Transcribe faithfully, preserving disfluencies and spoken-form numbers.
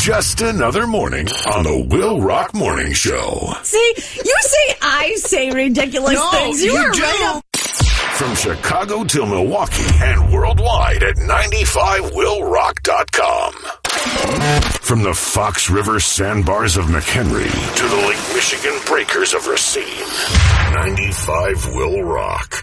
just another morning on the Will Rock Morning Show. See, you say I say ridiculous no, things. You, you are do. right up. From Chicago to Milwaukee and worldwide at ninety-five will rock dot com. From the Fox River sandbars of McHenry to the Lake Michigan breakers of Racine, ninety-five will rock.